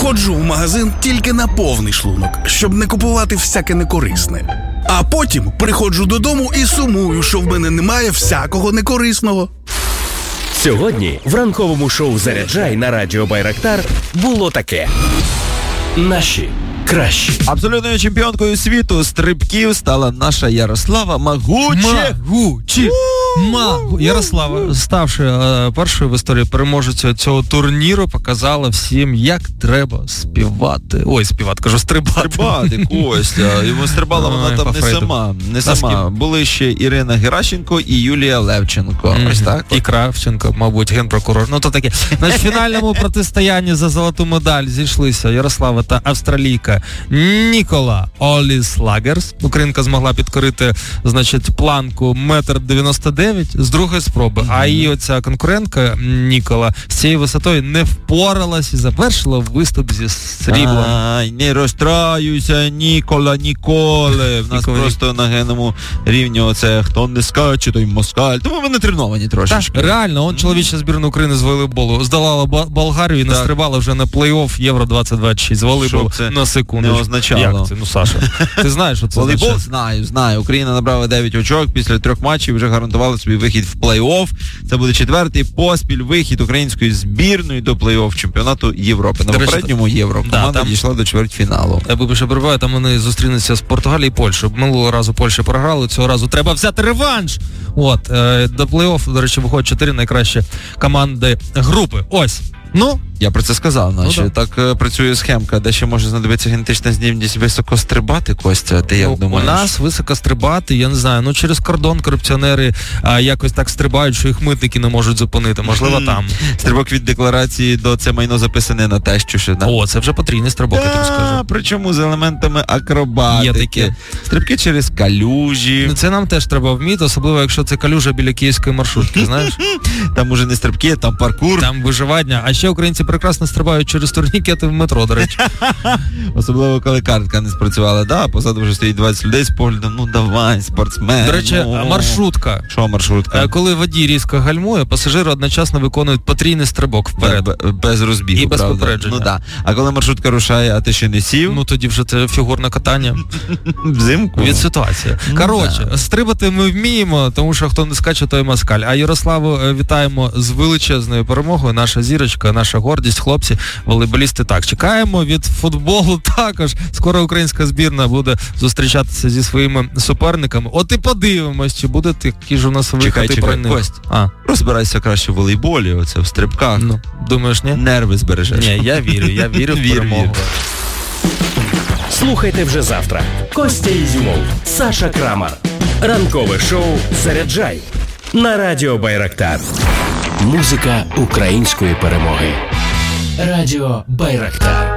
Ходжу в магазин тільки на повний шлунок, щоб не купувати всяке некорисне. А потім приходжу додому і сумую, що в мене немає всякого некорисного. Сьогодні в ранковому шоу «Заряджай» на радіо Байрактар було таке. Наші кращі. Абсолютною чемпіонкою світу стрибків стала наша Ярослава Магучі. Ярослава, ставши першою в історії переможецею цього турніру, показала всім, як треба співати. Ой, стрибати. Стрибати, Костя. Йому стрибала вона там не сама. Були ще Ірина Геращенко і Юлія Левченко. Ось так. І Кравченко, мабуть, генпрокурор. Ну, то таке. На фінальному протистоянні за золоту медаль зійшлися Ярослава та австралійка Нікола Оліслагерс. Українка змогла підкорити, значить, планку 1,99 м з другої спроби. А її оця конкурентка Нікола з цією висотою не впоралась і завершила виступ зі сріблом. Ай, не розстраюйся, Ніколи. В нас просто на генному рівні оце хто не скаче, той москаль. Тому ми не треновані трошечки. Так, реально, чоловіча збірна України з волейболу здолала Болгарію і настрибала вже на плей-офф Євро 2026 з волейболу на секунду. Не означало. Як це? Ну, Саша, ти знаєш, що це волейбол? означає? Знаю. Україна набрала 9 очок після 3 матчів, вже гарантувала собі вихід в плей-офф. Це буде 4-й поспіль вихід української збірної до плей-офф чемпіонату Європи. На попередньому Євро команда дійшла до чвертьфіналу. Я вибачте, перебуваю, там вони зустрінуться з Португалією і Польщею. Минулого разу Польща програли, цього разу треба взяти реванш. До плей-офф, до речі, виходять 4 найкращі команди групи. Ось. Ну, я про це сказав, наче. Так працює схемка, де ще може знадобитися генетична здібність високо стрибати, Костя, ти як думаєш? У нас високо стрибати, я не знаю, через кордон корупціонери якось так стрибають, що їх митники не можуть зупинити, можливо там. Стрибок від декларації до це майно записане на тещу ще, да? Це вже потрійний стрибок, я тобі скажу. Причому з елементами акробатики. Стрибки через калюжі. Це нам теж треба вміти, особливо якщо це калюжа біля київської маршрутки, знаєш? Там уже не стрибки, там паркур. Там виживання, а ще українці прекрасно стрибають через турнікети в метро, до речі. Особливо, коли картка не спрацювала, позаду вже стоїть 20 людей з поглядом, давай, спортсмен. До речі, маршрутка. Що маршрутка? Коли водій різко гальмує, пасажири одночасно виконують потрійний стрибок вперед. Без розбігу, і без попередження. А коли маршрутка рушає, а ти ще не сів? Тоді вже це фігурне катання. Взимку? Від ситуації. Коротше, стрибати ми вміємо, тому що хто не скаче, той москаль. А Ярославу вітаємо з величезною перемогою. Наша зірочка, наша гордість, хлопці, волейболісти. Так, чекаємо від футболу також. Скоро українська збірна буде зустрічатися зі своїми суперниками. І подивимось, чи буде такий ж у нас вихід про них. Кость, розбирайся краще в волейболі, оце в стрибках. Думаєш, ні? Нерви збережеш. Ні, я вірю в перемогу. Слухайте вже завтра. Костя Ізюмов, Саша Крамар. Ранкове шоу «Заряджай» на радіо Байрактар. Музика української перемоги. Радіо Байрактар.